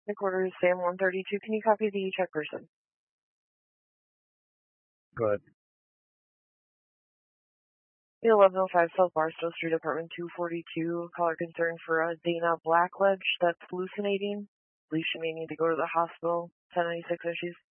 Headquarters, Sam 132. Can you copy the check person? Go ahead. The 1105 South Barstow Street, apartment 242. Caller concern for Dana Blackledge that's hallucinating. Believe she may need to go to the hospital. 1096 issues.